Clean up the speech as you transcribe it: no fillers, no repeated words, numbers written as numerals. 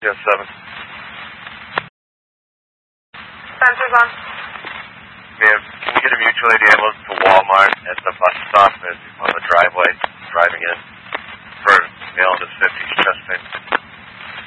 Yes, 7. Sensors on. Ma'am, can you get a mutual aid ambulance to Walmart at the bus stop and on the driveway driving in?